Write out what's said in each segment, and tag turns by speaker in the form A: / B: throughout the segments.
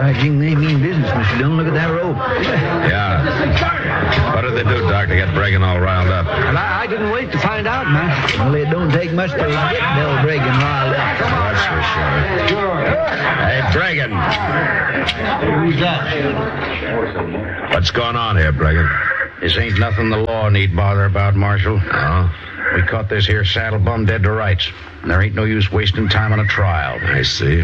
A: By jing, they mean business, Mr. Dillon. Look at that rope.
B: Yeah. What did they do, Doc, to get Bregan all riled up?
A: Well, I didn't wait to find out, man. Well, it don't take much to get Bill Bregan riled up.
B: That's for sure. Hey, Bregan.
A: Who's that?
B: What's going on here, Bregan?
C: This ain't nothing the law need bother about, Marshal.
B: Oh?
C: We caught this here saddle bum dead to rights. And there ain't no use wasting time on a trial.
B: I see.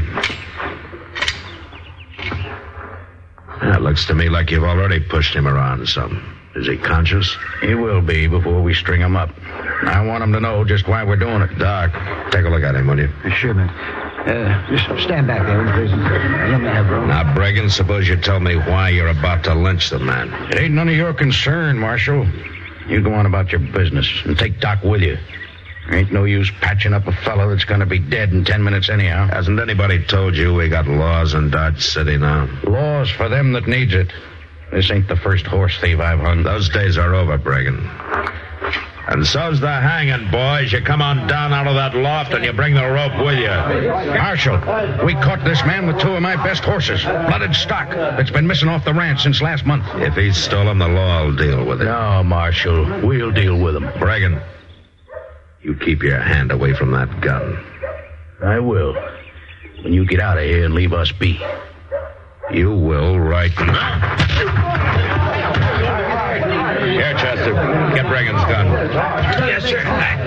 B: That looks to me like you've already pushed him around some. Is he conscious?
C: He will be before we string him up. I want him to know just why we're doing it.
B: Doc, take a look at him, will you?
A: Sure, man. Just stand back there, please. Let me have room.
B: Now, Bregan, suppose you tell me why you're about to lynch the man.
C: It ain't none of your concern, Marshal. You go on about your business and take Doc with you. There ain't no use patching up a fellow that's going to be dead in 10 minutes anyhow.
B: Hasn't anybody told you we got laws in Dodge City now?
C: Laws for them that needs it. This ain't the first horse thief I've hung.
B: Those days are over, Bregan. And so's the hanging, boys. You come on down out of that loft and you bring the rope with you.
C: Marshal, we caught this man with 2 of my best horses. Blooded stock that's been missing off the ranch since last month.
B: If he stole them, the law will deal with it.
C: No, Marshal. We'll deal with him.
B: Bregan, you keep your hand away from that gun.
C: I will. When you get out of here and leave us be.
B: You will right now. Here, Chester. Get Bregan's gun.
A: Yes, sir.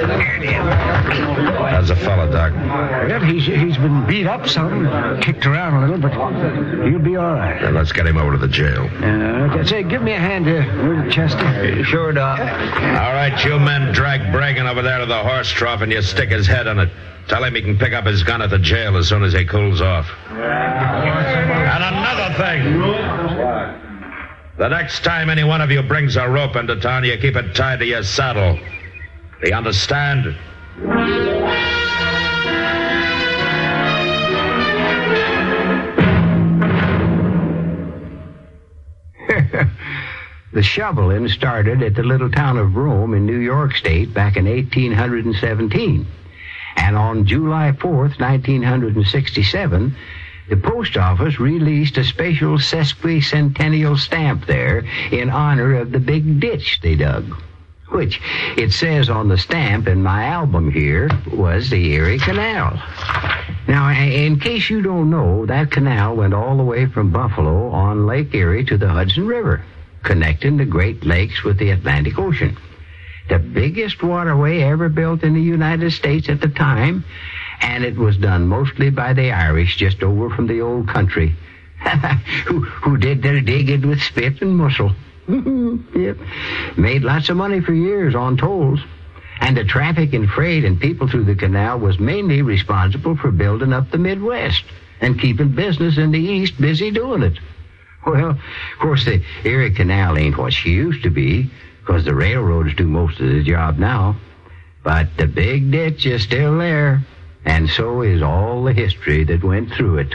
B: How's the fella, Doc?
A: Well, he's been beat up some, kicked around a little, but he'll be all right.
B: Then let's get him over to the jail.
A: Say, give me a hand here, Chester. Sure, Doc.
B: All right, you men drag Bregan over there to the horse trough and you stick his head on it. Tell him he can pick up his gun at the jail as soon as he cools off. And another thing. The next time any one of you brings a rope into town, you keep it tied to your saddle. Do you understand?
D: The shoveling started at the little town of Rome in New York State back in 1817. And on July 4th, 1967, the post office released a special sesquicentennial stamp there in honor of the big ditch they dug, which it says on the stamp in my album here was the Erie Canal. Now, in case you don't know, that canal went all the way from Buffalo on Lake Erie to the Hudson River, connecting the Great Lakes with the Atlantic Ocean. The biggest waterway ever built in the United States at the time, and it was done mostly by the Irish just over from the old country, who did their digging with spit and mussel. Yep. Made lots of money for years on tolls. And the traffic and freight and people through the canal was mainly responsible for building up the Midwest and keeping business in the East busy doing it. Well, of course, the Erie Canal ain't what she used to be, because the railroads do most of the job now. But the big ditch is still there, and so is all the history that went through it.